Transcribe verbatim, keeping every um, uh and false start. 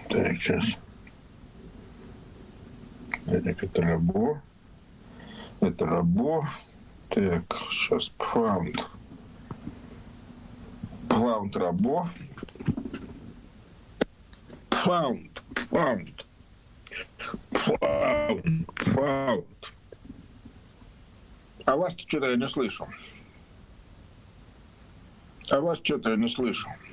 Так, сейчас. Так, это рабо. Это рабо. Так, сейчас found. Found рабо. Found. Found. Found. Found. А вас что-то я не слышу. А вас что-то я не слышу.